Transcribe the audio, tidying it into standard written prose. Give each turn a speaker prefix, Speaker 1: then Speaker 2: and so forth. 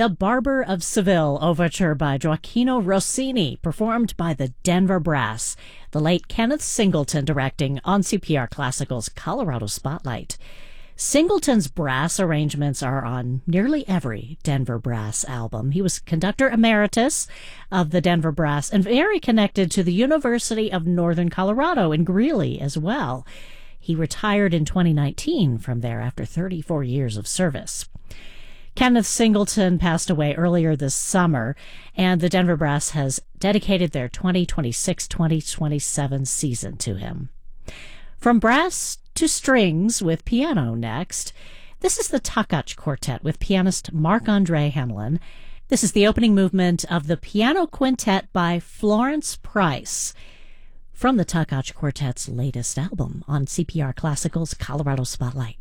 Speaker 1: The Barber of Seville Overture by Gioacchino Rossini, performed by the Denver Brass. The late Kenneth Singleton directing on CPR Classical's Colorado Spotlight. Singleton's brass arrangements are on nearly every Denver Brass album. He was conductor emeritus of the Denver Brass and very connected to the University of Northern Colorado in Greeley as well. He retired in 2019 from there after 34 years of service. Kenneth Singleton passed away earlier this summer, and the Denver Brass has dedicated their 2026-2027 season to him. From brass to strings with piano next, this is the Takacs Quartet with pianist Marc-Andre Hamelin. This is the opening movement of the piano quintet by Florence Price from the Takacs Quartet's latest album on CPR Classical's Colorado Spotlight.